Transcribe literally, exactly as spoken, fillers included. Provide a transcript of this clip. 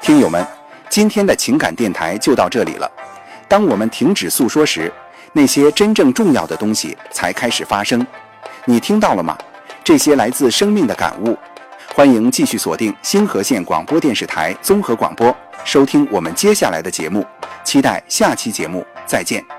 听友们，今天的情感电台就到这里了。当我们停止诉说时，那些真正重要的东西才开始发生。你听到了吗？这些来自生命的感悟。欢迎继续锁定星河县广播电视台综合广播，收听我们接下来的节目。期待下期节目，再见。